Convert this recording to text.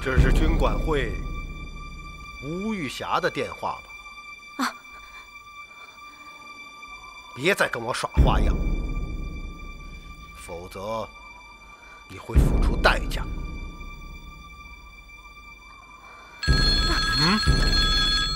这是军管会吴玉霞的电话吧？ 啊！ 别再跟我耍花样，否则你会付出代价。 嗯。